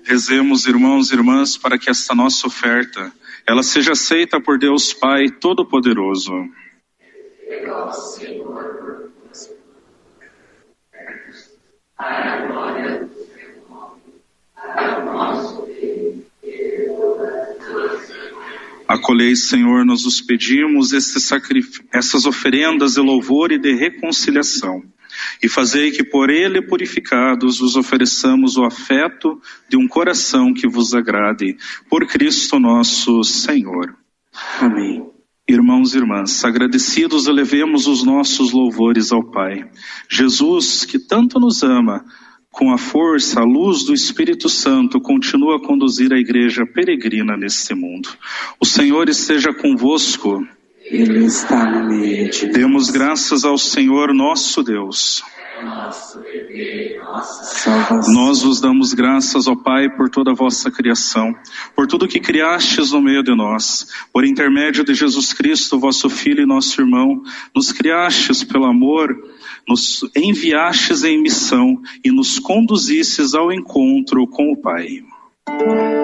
Rezemos, irmãos e irmãs, para que esta nossa oferta, ela seja aceita por Deus Pai Todo-Poderoso. Acolhei, Senhor, nós os pedimos essas oferendas de louvor e de reconciliação, e fazei que por ele purificados vos ofereçamos o afeto de um coração que vos agrade, por Cristo nosso Senhor. Amém. Irmãos e irmãs, agradecidos elevemos os nossos louvores ao Pai. Jesus, que tanto nos ama, com a força, a luz do Espírito Santo, continua a conduzir a igreja peregrina neste mundo. O Senhor esteja convosco. Ele está no meio de nós. Demos graças ao Senhor nosso Deus. Nosso bebê, nossa salvação. Nós vos damos graças, ó Pai, por toda a vossa criação, por tudo que criastes no meio de nós. Por intermédio de Jesus Cristo, vosso Filho e nosso irmão, nos criastes pelo amor, nos enviastes em missão e nos conduzistes ao encontro com o Pai.